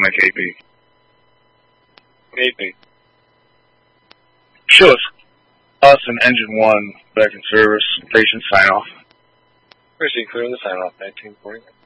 on that KP. KP. Show us and Engine 1 back in service. Patient sign off. Proceed clear the sign off, 1949.